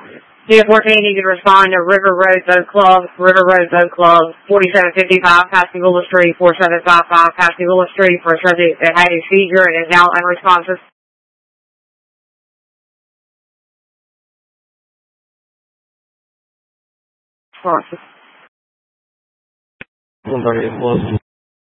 1014, you can respond to River Road Boat Club, 4755 Pascagoula Street, 4755 Pascagoula Street for a subject that had a seizure and is now unresponsive. Responsive.